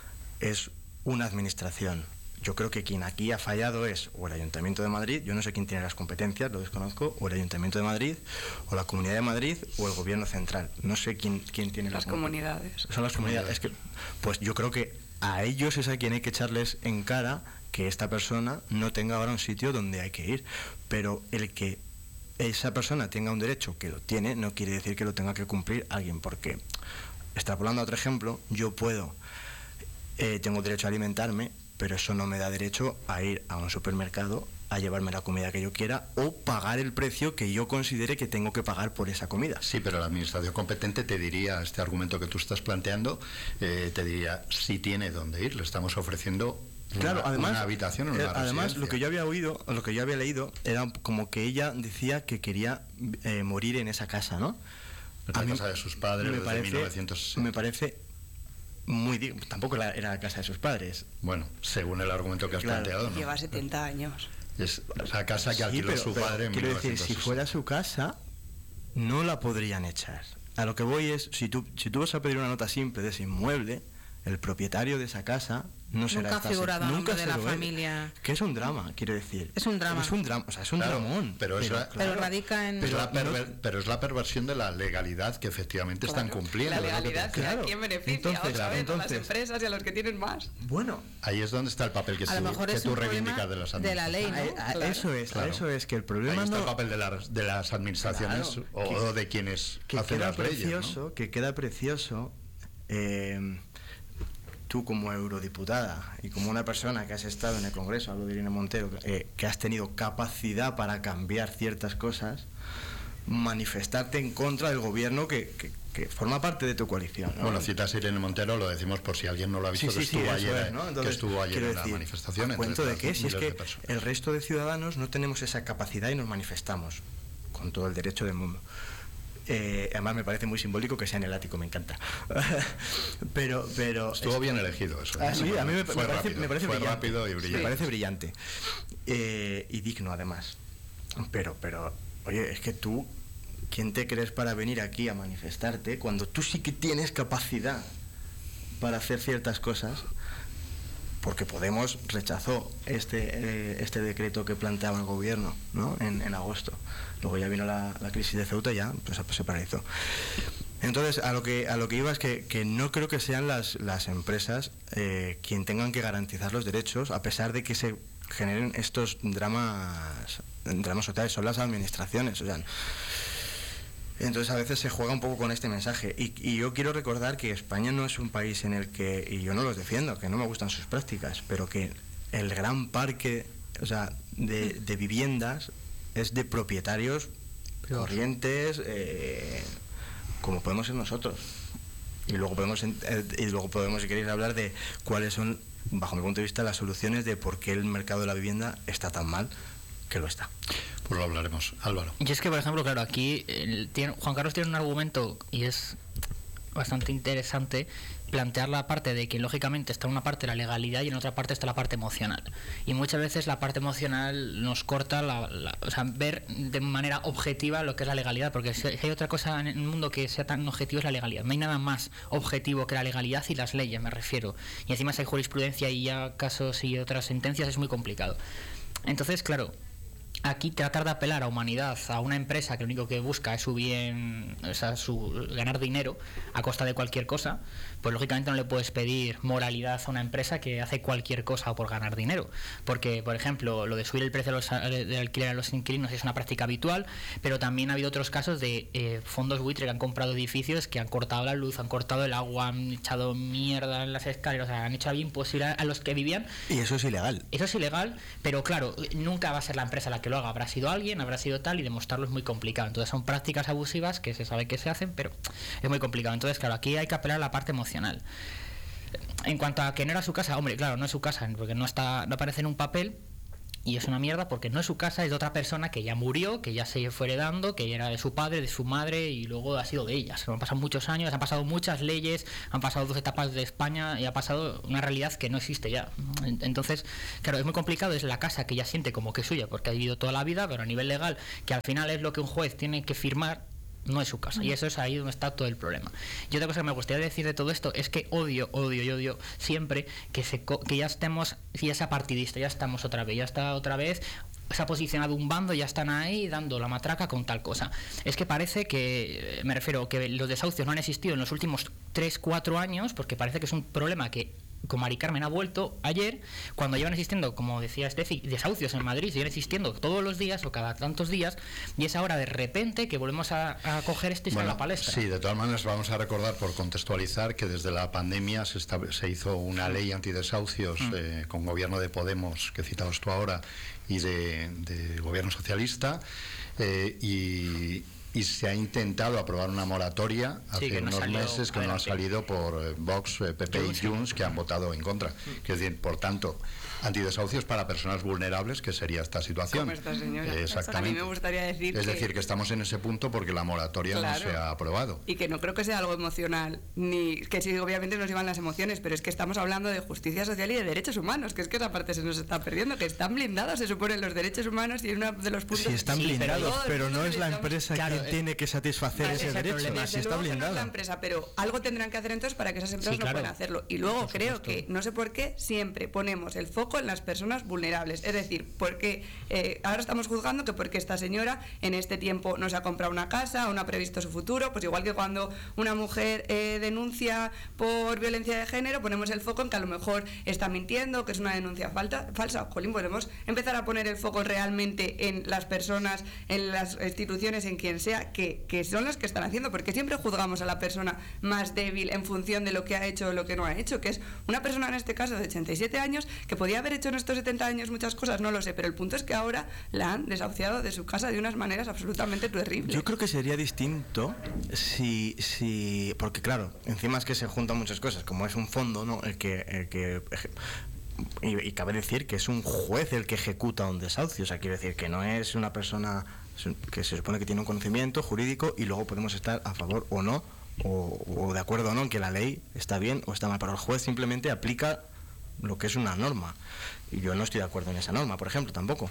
es una administración. Yo creo que quien aquí ha fallado es o el Ayuntamiento de Madrid, yo no sé quién tiene las competencias, lo desconozco, o el Ayuntamiento de Madrid, o la Comunidad de Madrid, o el Gobierno Central. No sé quién, quién tiene
las
las
comunidades.
Son las comunidades. Es que, pues yo creo que a ellos es a quien hay que echarles en cara que esta persona no tenga ahora un sitio donde hay que ir. Pero el que esa persona tenga un derecho, que lo tiene, no quiere decir que lo tenga que cumplir alguien, porque, extrapolando a otro ejemplo, yo puedo, eh, tengo derecho a alimentarme, pero eso no me da derecho a ir a un supermercado a llevarme la comida que yo quiera o pagar el precio que yo considere que tengo que pagar por esa comida.
Sí, pero la administración competente te diría, este argumento que tú estás planteando, eh, te diría, sí tiene dónde ir, le estamos ofreciendo
claro,
una,
además,
una habitación o una
eh, además
residencia.
Lo que yo había oído, lo que yo había leído, era como que ella decía que quería eh, morir en esa casa, ¿no?
La casa de sus padres
me
desde
parece,
mil novecientos sesenta.
Me parece muy... Tampoco la, era la casa de sus padres.
Bueno, según el argumento que has
claro.
planteado, ¿no?
Lleva setenta años.
Es la casa que alquiló
sí, pero,
su
pero,
padre en
quiero
mil novecientos sesenta.
decir, si fuera su casa, no la podrían echar. A lo que voy es, si tú, si tú vas a pedir una nota simple de ese inmueble, el propietario de esa casa no será
Nunca ha
esta
figurado
serie.
el nombre
Nunca
de
se
la
lo es.
familia.
Que es un drama, quiero decir.
Es un drama.
Es un drama, o sea, es un
Claro,
dramón.
pero es la-
Pero radica en...
Es la
Pero
perver-
no-
pero es la perversión de la legalidad que efectivamente están
Claro,
cumpliendo.
La
es lo que te-
legalidad, que
claro.
a quién beneficia,
Entonces,
otra vez, a las
entonces-
empresas y a los que tienen más.
Bueno,
Ahí es donde está el papel que,
A lo
tú-
mejor
que
es
tú
un problema
reivindicas de las
de la ley,
administraciones.
¿no?
a- a-
Claro.
eso es,
Claro.
eso es que el problema
Ahí está
no...
el papel de las, de las administraciones
Claro,
o
que-
de quienes
que
hacen
queda
las leyes. ¿no?
precioso, que queda precioso eh, tú como eurodiputada y como una persona que has estado en el Congreso, hablo de Irene Montero, eh, que has tenido capacidad para cambiar ciertas cosas, manifestarte en contra del gobierno que, que- que forma parte de tu coalición, ¿no?
Bueno, citas a Irene Montero, lo decimos por si alguien no lo ha visto,
Sí,
que
sí, sí,
estuvo
eso
ayer,
es, ¿no?
que
Entonces,
estuvo ayer
quiero
en la
decir,
manifestación.
¿a
entre
cuento de
otras
qué? Si es
miles
que
de personas.
el resto de ciudadanos no tenemos esa capacidad y nos manifestamos con todo el derecho del mundo. Eh, además me parece muy simbólico que sea en el ático, me encanta. pero, pero
Estuvo
es-
bien elegido eso.
Ah, sí, a mí me,
fue
me parece,
rápido,
me parece
fue
brillante.
rápido y
Me
brillante.
parece brillante. Eh, y digno, además. Pero, pero, oye, es que tú, ¿quién te crees para venir aquí a manifestarte cuando tú sí que tienes capacidad para hacer ciertas cosas? Porque Podemos rechazó este eh, este decreto que planteaba el gobierno, ¿no? en, en agosto. Luego ya vino la, la crisis de Ceuta y ya pues, se paralizó. Entonces, a lo que a lo que iba es que, que no creo que sean las, las empresas eh, quien tengan que garantizar los derechos, a pesar de que se generen estos dramas dramas sociales, son las administraciones. O sea, entonces a veces se juega un poco con este mensaje y, y yo quiero recordar que España no es un país en el que, y yo no los defiendo, que no me gustan sus prácticas, pero que el gran parque, o sea, de, de viviendas es de propietarios corrientes, eh, como podemos ser nosotros. Y luego podemos ent- eh, y luego podemos, si queréis, hablar de cuáles son, bajo mi punto de vista, las soluciones de por qué el mercado de la vivienda está tan mal, que lo está.
Pues lo hablaremos. Álvaro.
Y es que, por ejemplo, claro, aquí el- tiene- Juan Carlos tiene un argumento y es bastante interesante plantear la parte de que lógicamente está una parte la legalidad y en otra parte está la parte emocional. Y muchas veces la parte emocional nos corta la, la- o sea, ver de manera objetiva lo que es la legalidad, porque si hay otra cosa en el mundo que sea tan objetivo es la legalidad. No hay nada más objetivo que la legalidad y las leyes, me refiero. Y encima si hay jurisprudencia y ya casos y otras sentencias es muy complicado. Entonces, claro, aquí tratar de apelar a humanidad, a una empresa que lo único que busca es su bien, o sea, su ganar dinero a costa de cualquier cosa, pues lógicamente no le puedes pedir moralidad a una empresa que hace cualquier cosa por ganar dinero. Porque, por ejemplo, lo de subir el precio de los, de alquiler a los inquilinos es una práctica habitual, pero también ha habido otros casos de eh, fondos buitre que han comprado edificios que han cortado la luz, han cortado el agua, han echado mierda en las escaleras, o sea, han hecho algo imposible a los que vivían.
Y eso es ilegal.
Eso es ilegal, pero claro, nunca va a ser la empresa la que lo haga. Habrá sido alguien, habrá sido tal, y demostrarlo es muy complicado. Entonces son prácticas abusivas que se sabe que se hacen, pero es muy complicado. Entonces, claro, aquí hay que apelar a la parte emocional. En cuanto a que no era su casa, hombre, claro, no es su casa, porque no está, no aparece en un papel. Y es una mierda porque no es su casa, es de otra persona que ya murió, que ya se fue heredando, que era de su padre, de su madre y luego ha sido de ellas. Han pasado muchos años, han pasado muchas leyes, han pasado dos etapas de España y ha pasado una realidad que no existe ya. Entonces, claro, es muy complicado, es la casa que ella siente como que es suya porque ha vivido toda la vida, pero a nivel legal, que al final es lo que un juez tiene que firmar, no es su casa. Y eso es ahí donde está todo el problema. Y otra cosa que me gustaría decir de todo esto es que odio, odio y odio siempre que se co- que ya estemos, ya sea partidista, ya estamos otra vez, ya está otra vez, se ha posicionado un bando, ya están ahí dando la matraca con tal cosa. Es que parece que, me refiero, que los desahucios no han existido en los últimos tres cuatro años, porque parece que es un problema que con Mari Carmen ha vuelto ayer, cuando llevan existiendo, como decía Steffi, desahucios en Madrid, siguen existiendo todos los días o cada tantos días, y es ahora de repente que volvemos a, a coger este
Bueno,
a la palestra.
Sí, de todas maneras vamos a recordar, por contextualizar, que desde la pandemia se, estabe- se hizo una ley antidesahucios
Mm.
eh, con gobierno de Podemos, que citabas tú ahora, y de, de gobierno socialista, eh, y, y se ha intentado aprobar una moratoria
Sí,
hace
que no
unos
salió
meses que no ha
adelante.
salido por eh, Vox, eh, P P y
Junts, sí.
Junts, que han votado en contra. Es decir, por tanto, antidesahucios para personas vulnerables, que sería esta situación.
Como esta señora.
Eh, exactamente.
A mí me gustaría decir
Es
que-
decir, que estamos en ese punto porque la moratoria
Claro.
no se ha aprobado.
Y que no creo que sea algo emocional, ni que sí, obviamente nos llevan las emociones, pero es que estamos hablando de justicia social y de derechos humanos, que es que esa parte se nos está perdiendo, que están blindados, se supone, los derechos humanos y uno de los puntos...
Sí, están
Sí, pero
blindados,
todo el
pero
mundo
no es la
necesitamos-
empresa
Claro,
quien
eh,
tiene que satisfacer
Vale,
ese
ese
derecho,
problema.
así
Desde
está
luego que no es la
blindada.
empresa, pero algo tendrán que hacer entonces para que esas empresas
Sí,
no
claro.
puedan hacerlo. Y luego
Por
creo
supuesto.
que, no sé por qué, siempre ponemos el foco en las personas vulnerables. Es decir, porque eh, ahora estamos juzgando que porque esta señora en este tiempo no se ha comprado una casa o no ha previsto su futuro, pues igual que cuando una mujer eh, denuncia por violencia de género, ponemos el foco en que a lo mejor está mintiendo, que es una denuncia falta, falsa. Jolín, podemos empezar a poner el foco realmente en las personas, en las instituciones, en quien sea, que, que son las que están haciendo, porque siempre juzgamos a la persona más débil en función de lo que ha hecho o lo que no ha hecho, que es una persona en este caso de ochenta y siete años que podía haber hecho en estos setenta años muchas cosas, no lo sé, pero el punto es que ahora la han desahuciado de su casa de unas maneras absolutamente terribles.
Yo creo que sería distinto si, si porque claro, encima es que se juntan muchas cosas, como es un fondo, ¿no? El que, el que y, y cabe decir que es un juez el que ejecuta un desahucio, o sea, quiere decir que no es una persona que se supone que tiene un conocimiento jurídico y luego podemos estar a favor o no, o, o de acuerdo o no en que la ley está bien o está mal, pero el juez simplemente aplica lo que es una norma, y yo no estoy de acuerdo en esa norma, por ejemplo, tampoco.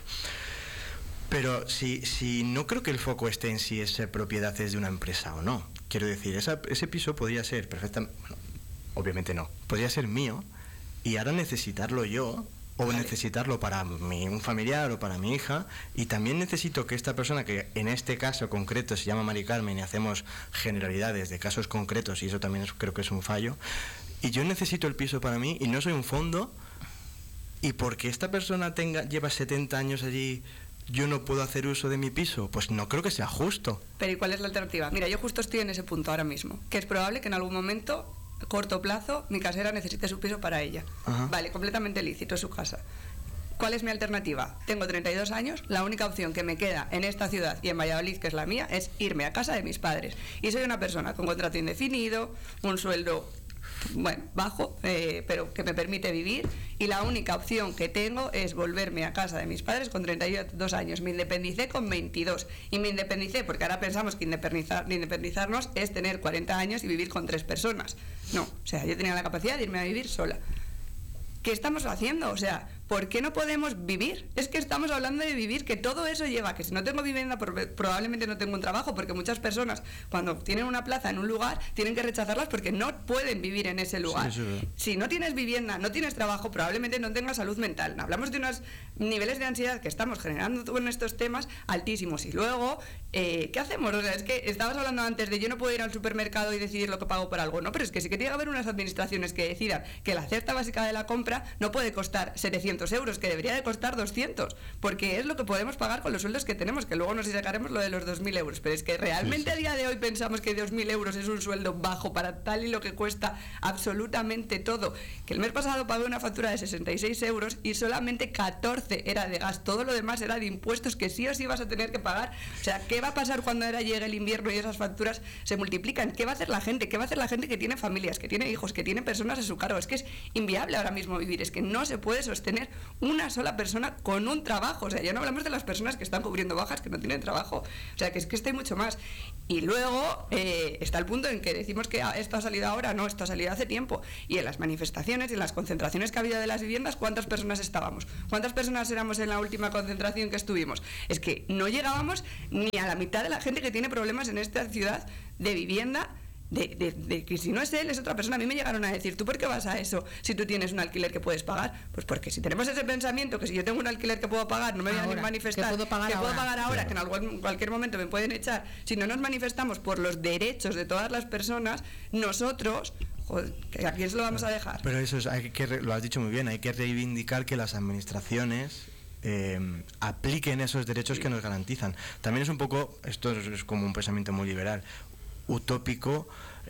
Pero si, si no creo que el foco esté en si esa propiedad es de una empresa o no. Quiero decir, esa, ese piso podría ser perfectamente... Bueno, obviamente no. Podría ser mío y ahora necesitarlo yo o
Vale.
necesitarlo para mi, un familiar o para mi hija, y también necesito que esta persona, que en este caso concreto se llama Mari Carmen y hacemos generalidades de casos concretos y eso también es, creo que es un fallo, y yo necesito el piso para mí y no soy un fondo, y porque esta persona tenga lleva setenta años allí, yo no puedo hacer uso de mi piso, pues no creo que sea justo.
Pero ¿y cuál es la alternativa? Mira, yo justo estoy en ese punto ahora mismo, que es probable que en algún momento, corto plazo, mi casera necesite su piso para ella.
Ajá.
Vale, completamente lícito su casa. ¿Cuál es mi alternativa? Tengo treinta y dos años, la única opción que me queda en esta ciudad y en Valladolid, que es la mía, es irme a casa de mis padres. Y soy una persona con contrato indefinido, un sueldo, bueno, bajo, eh, pero que me permite vivir, y la única opción que tengo es volverme a casa de mis padres con treinta y dos años. Me independicé con veintidós y me independicé porque ahora pensamos que independizar, independizarnos es tener cuarenta años y vivir con tres personas. No, o sea, yo tenía la capacidad de irme a vivir sola. ¿Qué estamos haciendo? O sea, ¿por qué no podemos vivir? Es que estamos hablando de vivir, que todo eso lleva a que si no tengo vivienda probablemente no tengo un trabajo, porque muchas personas cuando tienen una plaza en un lugar tienen que rechazarlas porque no pueden vivir en ese lugar.
Sí, sí, sí.
Si no tienes vivienda, no tienes trabajo, probablemente no tengas salud mental. Hablamos de unos niveles de ansiedad que estamos generando con estos temas altísimos. Y luego, eh, ¿qué hacemos? O sea, es que estabas hablando antes de yo no puedo ir al supermercado y decidir lo que pago por algo. No, pero es que sí que tiene que haber unas administraciones que decidan que la cesta básica de la compra no puede costar setecientos euros, que debería de costar doscientos, porque es lo que podemos pagar con los sueldos que tenemos, que luego nos sacaremos lo de los dos mil euros. Pero es que realmente a día de hoy pensamos que dos mil euros es un sueldo bajo para tal y lo que cuesta absolutamente todo. Que el mes pasado pagué una factura de sesenta y seis euros y solamente catorce era de gas, todo lo demás era de impuestos que sí o sí vas a tener que pagar. O sea, ¿qué va a pasar cuando ahora llegue el invierno y esas facturas se multiplican? ¿Qué va a hacer la gente? ¿Qué va a hacer la gente que tiene familias, que tiene hijos, que tiene personas a su cargo? Es que es inviable ahora mismo vivir, es que no se puede sostener una sola persona con un trabajo. O sea, ya no hablamos de las personas que están cubriendo bajas, que no tienen trabajo. O sea, que es que está mucho más. Y luego eh, está el punto en que decimos que esto ha salido ahora, no, esto ha salido hace tiempo. Y en las manifestaciones y en las concentraciones que ha habido de las viviendas, ¿cuántas personas estábamos? ¿Cuántas personas éramos en la última concentración que estuvimos? Es que no llegábamos ni a la mitad de la gente que tiene problemas en esta ciudad de vivienda. De, de, de que si no es él, es otra persona. A mí me llegaron a decir, ¿tú por qué vas a eso si tú tienes un alquiler que puedes pagar? Pues porque si tenemos ese pensamiento que si yo tengo un alquiler que puedo pagar, no me voy a
Ahora,
ni manifestar,
que puedo pagar
que puedo
ahora.
pagar ahora,
Claro.
que en algún, cualquier momento me pueden echar. Si no nos manifestamos por los derechos de todas las personas, nosotros, joder, ¿a quién se lo vamos a dejar?
Pero eso es, hay que, lo has dicho muy bien, hay que reivindicar que las administraciones eh, apliquen esos derechos que nos garantizan. También es un poco, esto es, es como un pensamiento muy liberal, utópico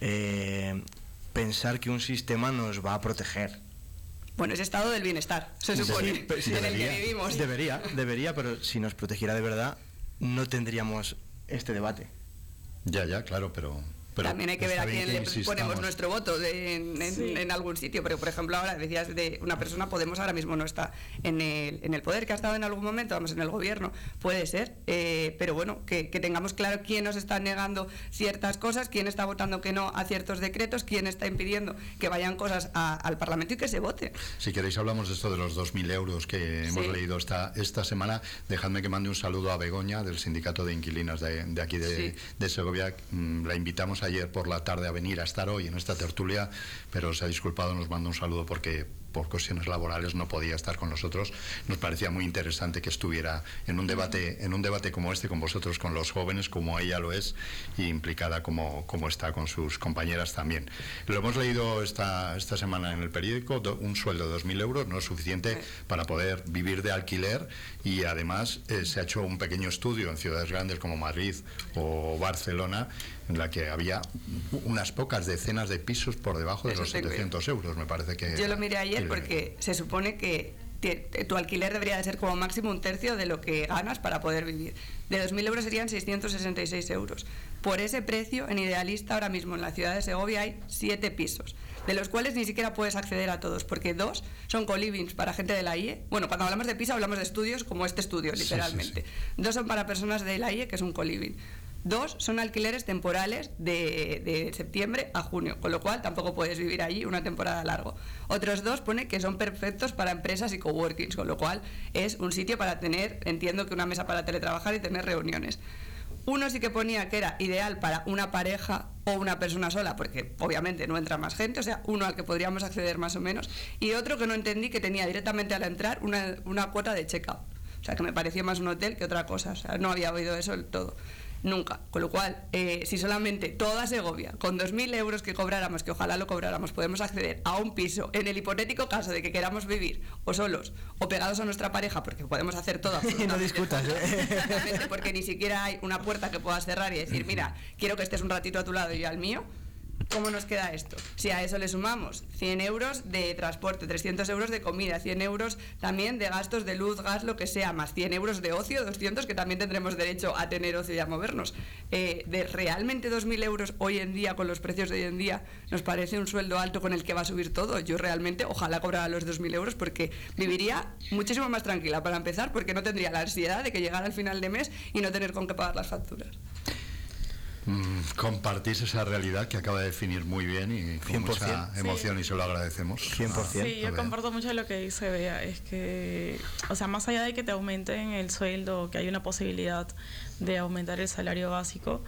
eh, pensar que un sistema nos va a proteger.
Bueno, es estado del bienestar, se supone,
Sí, pero sí,
en el
debería,
que vivimos.
Debería, debería, pero si nos protegiera de verdad, no tendríamos este debate.
Ya, ya, claro, pero Pero
también hay que ver a quién le
insistamos.
ponemos nuestro voto de, en, en,
Sí.
en algún sitio. Pero, por ejemplo, ahora decías de una persona, Podemos ahora mismo no está en el, en el poder, que ha estado en algún momento, vamos, en el gobierno, puede ser, eh, pero bueno, que, que tengamos claro quién nos está negando ciertas cosas, quién está votando que no a ciertos decretos, quién está impidiendo que vayan cosas a, al Parlamento y que se vote.
Si queréis hablamos de esto de los dos mil euros que hemos
Sí.
leído esta, esta semana. Dejadme que mande un saludo a Begoña, del Sindicato de Inquilinas de, de aquí de,
Sí.
de Segovia. Mm, La invitamos ayer por la tarde a venir a estar hoy en esta tertulia, pero se ha disculpado, nos manda un saludo porque por cuestiones laborales no podía estar con nosotros. Nos parecía muy interesante que estuviera en un debate, en un debate como este con vosotros, con los jóvenes, como ella lo es, y implicada como, como está con sus compañeras también. Lo hemos leído esta, esta semana en el periódico, do, un sueldo de dos mil euros no es suficiente para poder vivir de alquiler, y además eh, se ha hecho un pequeño estudio en ciudades grandes como Madrid o Barcelona, en la que había unas pocas decenas de pisos por debajo de
Eso
los
tengo yo.
setecientos euros, me parece que...
Yo lo miré ayer
que-
porque se supone que te- tu alquiler debería de ser como máximo un tercio de lo que ganas para poder vivir. De dos mil euros serían seiscientos sesenta y seis euros. Por ese precio, en Idealista, ahora mismo en la ciudad de Segovia hay siete pisos, de los cuales ni siquiera puedes acceder a todos, porque dos son co-livings para gente de la I E. Bueno, cuando hablamos de piso hablamos de estudios como este estudio,
Sí,
literalmente.
sí,
Dos son para personas de la I E, que es un co-living. Dos son alquileres temporales de, de septiembre a junio, con lo cual tampoco puedes vivir allí una temporada largo. Otros dos pone que son perfectos para empresas y coworkings, con lo cual es un sitio para tener, entiendo que una mesa para teletrabajar y tener reuniones. Uno sí que ponía que era ideal para una pareja o una persona sola, porque obviamente no entra más gente, o sea, uno al que podríamos acceder más o menos, y otro que no entendí que tenía directamente al entrar una, una cuota de check-out. O sea, que me parecía más un hotel que otra cosa, o sea, no había oído eso del todo. Nunca. Con lo cual, eh, si solamente toda Segovia, con dos mil euros que cobráramos, que ojalá lo cobráramos, podemos acceder a un piso, en el hipotético caso de que queramos vivir o solos o pegados a nuestra pareja, porque podemos hacer todo absolutamente
No discutas,
todo,
¿eh?
exactamente, porque ni siquiera hay una puerta que puedas cerrar y decir, mira, quiero que estés un ratito a tu lado y yo al mío. ¿Cómo nos queda esto? Si a eso le sumamos cien euros de transporte, trescientos euros de comida, cien euros también de gastos de luz, gas, lo que sea, más cien euros de ocio, doscientos, que también tendremos derecho a tener ocio y a movernos. Eh, de realmente dos mil euros hoy en día, con los precios de hoy en día, nos parece un sueldo alto con el que va a subir todo. Yo realmente ojalá cobrara los dos mil euros porque viviría muchísimo más tranquila, para empezar, porque no tendría la ansiedad de que llegara al final de mes y no tener con qué pagar las facturas.
Mm, compartís esa realidad que acaba de definir muy bien y con
cien por
mucha
ciento.
emoción,
Sí.
y se lo agradecemos.
cien por ciento.
Sí,
A
yo
ver.
comparto mucho lo que dice Bea. Es que, o sea, más allá de que te aumenten el sueldo, que hay una posibilidad de aumentar el salario básico,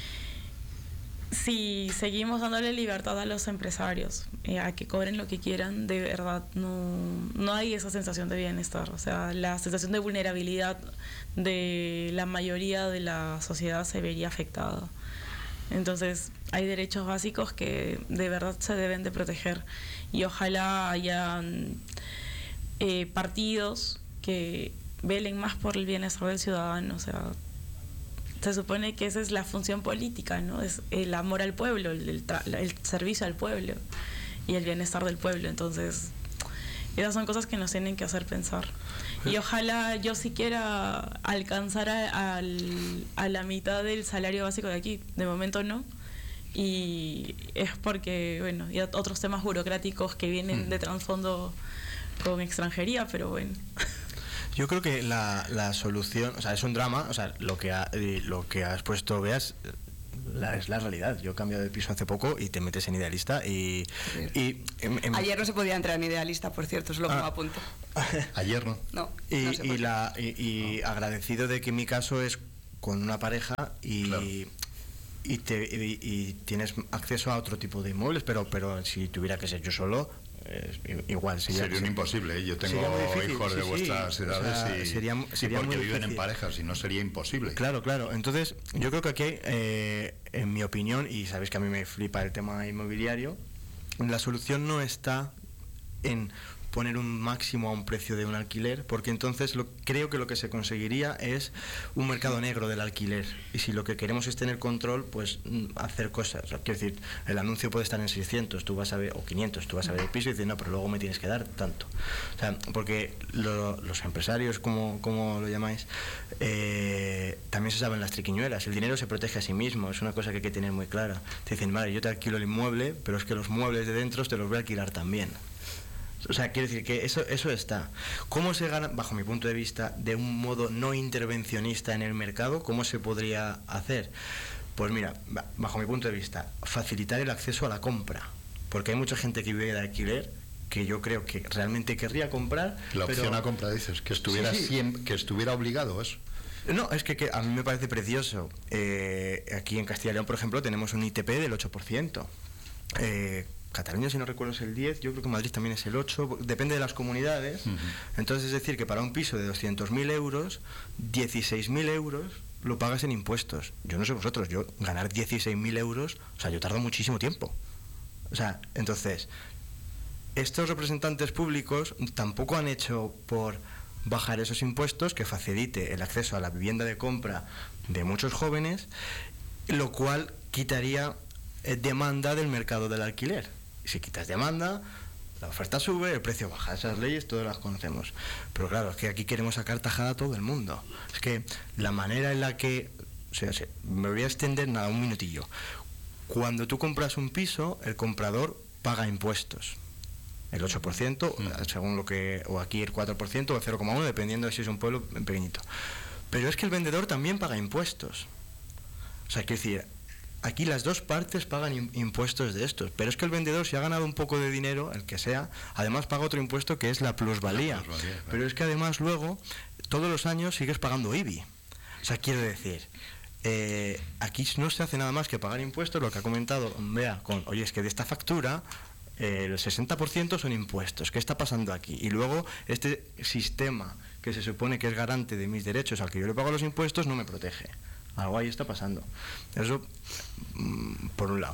si seguimos dándole libertad a los empresarios, eh, a que cobren lo que quieran, de verdad no, no hay esa sensación de bienestar. O sea, la sensación de vulnerabilidad de la mayoría de la sociedad se vería afectada. Entonces, hay derechos básicos que de verdad se deben de proteger, y ojalá hayan eh, partidos que velen más por el bienestar del ciudadano. O sea, se supone que esa es la función política, ¿no? Es el amor al pueblo, el, el, tra- el servicio al pueblo y el bienestar del pueblo. Entonces, esas son cosas que nos tienen que hacer pensar. Y ojalá yo siquiera alcanzara al, a la mitad del salario básico de aquí. De momento no. Y es porque, bueno, y otros temas burocráticos que vienen de trasfondo con extranjería, pero bueno.
Yo creo que la, la solución, o sea, es un drama, o sea, lo que, ha, eh, lo que has puesto, Veas, la, es la realidad. Yo he cambiado de piso hace poco y te metes en Idealista y... y en- en-
Ayer no se podía entrar en Idealista, por cierto, solo como
Ah.
apunto.
Ayer no.
No,
y,
no se
y
podía.
la, y, y agradecido de que mi caso es con una pareja y...
Claro.
Y, te, y, y tienes acceso a otro tipo de inmuebles, pero pero si tuviera que ser yo solo, eh, igual sería,
Sería un imposible, ¿eh? Yo tengo
sería muy difícil,
hijos de
sí, sí.
vuestras
O
edades
sea,
y,
sería,
y
sería
porque
muy
viven en
difícil.
parejas, y no sería imposible.
Claro, claro. Entonces, yo creo que aquí, eh, en mi opinión, y sabéis que a mí me flipa el tema inmobiliario, la solución no está en poner un máximo a un precio de un alquiler, porque entonces lo, creo que lo que se conseguiría es un mercado negro del alquiler, y si lo que queremos es tener control, pues mm, hacer cosas. O sea, quiero decir, el anuncio puede estar en seiscientos, tú vas a ver, o quinientos, tú vas a ver el piso y dices, no, pero luego me tienes que dar tanto. O sea, porque lo- los empresarios, como, como lo llamáis, eh, también también se saben las triquiñuelas, el dinero se protege a sí mismo, es una cosa que hay que tener muy clara. Te dicen, vale, yo te alquilo el inmueble, pero es que los muebles de dentro te los voy a alquilar también. O sea, quiero decir que eso, eso está. ¿Cómo se gana, bajo mi punto de vista, de un modo no intervencionista en el mercado? ¿Cómo se podría hacer? Pues mira, bajo mi punto de vista, facilitar el acceso a la compra. Porque hay mucha gente que vive de alquiler que yo creo que realmente querría comprar.
La opción
pero...
a compra, dices, que estuviera,
Sí, sí.
Siempre, que estuviera obligado eso.
No, es que, que a mí me parece precioso. Eh, aquí en Castilla y León, por ejemplo, tenemos un I T P del ocho por ciento. Eh, Cataluña, si no recuerdo, es el diez, yo creo que Madrid también es el ocho, depende de las comunidades. Uh-huh. Entonces, es decir, que para un piso de doscientos mil euros, dieciséis mil euros lo pagas en impuestos. Yo no sé vosotros, yo ganar dieciséis mil euros, o sea, yo tardo muchísimo tiempo. O sea, entonces, estos representantes públicos tampoco han hecho por bajar esos impuestos que facilite el acceso a la vivienda de compra de muchos jóvenes, lo cual quitaría eh, demanda del mercado del alquiler. Y si quitas demanda, la oferta sube, el precio baja. Esas leyes todas las conocemos. Pero claro, es que aquí queremos sacar tajada a todo el mundo. Es que la manera en la que... O sea, me voy a extender nada, un minutillo. Cuando tú compras un piso, el comprador paga impuestos. El ocho por ciento, según lo que... O aquí el cuatro por ciento o el cero coma uno por ciento, dependiendo de si es un pueblo pequeñito. Pero es que el vendedor también paga impuestos. O sea, quiero decir... Aquí las dos partes pagan impuestos de estos, pero es que el vendedor, si ha ganado un poco de dinero, el que sea, además paga otro impuesto que es la plusvalía. La plusvalía, claro. Pero es que además luego, todos los años sigues pagando I B I. O sea, quiero decir, eh, aquí no se hace nada más que pagar impuestos, lo que ha comentado Bea, con, oye, es que de esta factura eh, el sesenta por ciento son impuestos. ¿Qué está pasando aquí? Y luego este sistema que se supone que es garante de mis derechos, al que yo le pago los impuestos, no me protege. Algo ahí está pasando. Eso, por un lado.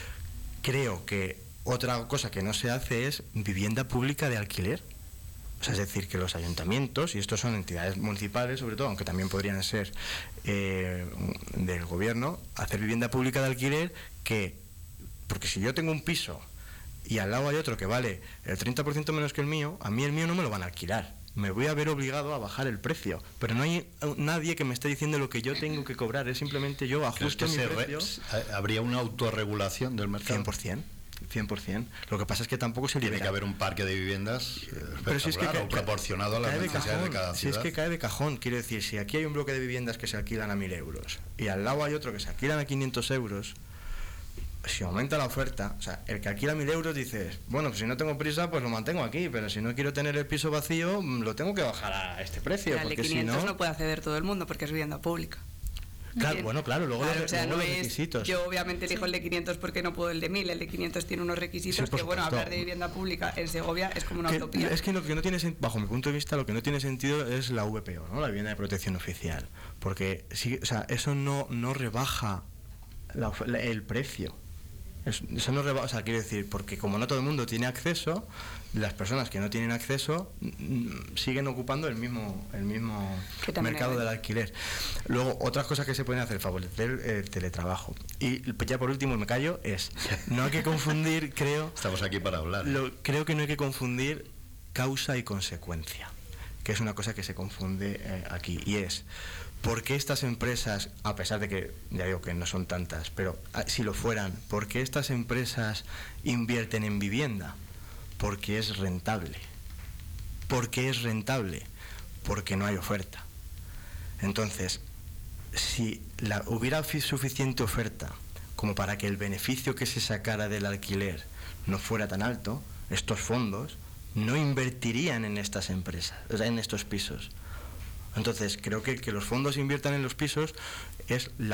Creo que otra cosa que no se hace es vivienda pública de alquiler. O sea, es decir, que los ayuntamientos, y estos son entidades municipales sobre todo, aunque también podrían ser eh, del gobierno, hacer vivienda pública de alquiler que, porque si yo tengo un piso y al lado hay otro que vale el treinta por ciento menos que el mío, a mí el mío no me lo van a alquilar. Me voy a ver obligado a bajar el precio, pero no hay nadie que me esté diciendo lo que yo tengo que cobrar, es simplemente yo ajusto mi precio.
¿Habría una autorregulación del mercado?
cien por ciento. cien por ciento. Lo que pasa es que tampoco se libera.
Tiene que haber un parque de viviendas eh,
pero si es que cae,
proporcionado a las necesidades de, de cada ciudad.
Si es que cae de cajón, quiero decir, si aquí hay un bloque de viviendas que se alquilan a mil euros y al lado hay otro que se alquilan a quinientos euros, si aumenta la oferta, o sea, el que alquila mil euros dices, bueno, pues si no tengo prisa, pues lo mantengo aquí, pero si no quiero tener el piso vacío, lo tengo que bajar a este precio.
Porque
de
quinientos
si no...
no puede acceder todo el mundo porque es vivienda pública.
Claro, Bien. bueno, claro, luego,
claro,
de,
o sea,
luego
no
los
es,
requisitos.
Yo obviamente elijo el de quinientos porque no puedo el de mil. El de quinientos tiene unos requisitos
sí,
que, bueno, hablar de vivienda pública en Segovia es como una
que,
utopía.
Es que lo que no tiene, bajo mi punto de vista, lo que no tiene sentido es la V P O, ¿no? La vivienda de protección oficial. Porque, sí, o sea, eso no, no rebaja la, la, el precio. Eso no rebaja, o sea, quiero decir, porque como no todo el mundo tiene acceso, las personas que no tienen acceso mm, siguen ocupando el mismo el mismo mercado del alquiler. Luego, otras cosas que se pueden hacer, favorecer el teletrabajo. Y ya por último, me callo, es, no hay que confundir, creo...
Estamos aquí para hablar.
Lo, creo que no hay que confundir causa y consecuencia, que es una cosa que se confunde eh, aquí, y es... ¿Por qué estas empresas, a pesar de que, ya digo que no son tantas, pero si lo fueran, ¿por qué estas empresas invierten en vivienda? Porque es rentable. ¿Por qué es rentable? Porque no hay oferta. Entonces, si la, hubiera suficiente oferta como para que el beneficio que se sacara del alquiler no fuera tan alto, estos fondos no invertirían en estas empresas, o sea, en estos pisos. Entonces, creo que que los fondos inviertan en los pisos es la